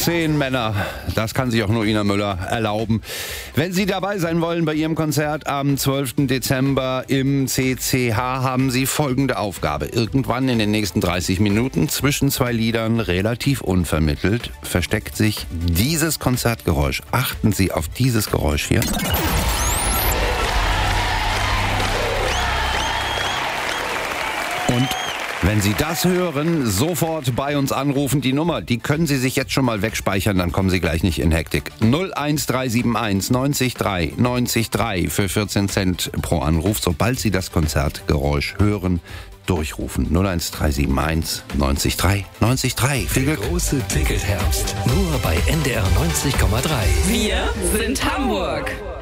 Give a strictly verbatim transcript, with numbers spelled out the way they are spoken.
Zehn Männer, das kann sich auch nur Ina Müller erlauben. Wenn Sie dabei sein wollen bei Ihrem Konzert am zwölften Dezember im C C H, haben Sie folgende Aufgabe. Irgendwann in den nächsten dreißig Minuten zwischen zwei Liedern, relativ unvermittelt, versteckt sich dieses Konzertgeräusch. Achten Sie auf dieses Geräusch hier. Und wenn Sie das hören, sofort bei uns anrufen. Die Nummer, die können Sie sich jetzt schon mal wegspeichern, dann kommen Sie gleich nicht in Hektik. null eins drei sieben eins neunzig drei neunzig drei für vierzehn Cent pro Anruf. Sobald Sie das Konzertgeräusch hören, durchrufen. null eins drei sieben eins neunzig drei neunzig drei. Viel Glück. Große Ticketherbst. Nur bei N D R neunzig Komma drei. Wir sind Hamburg.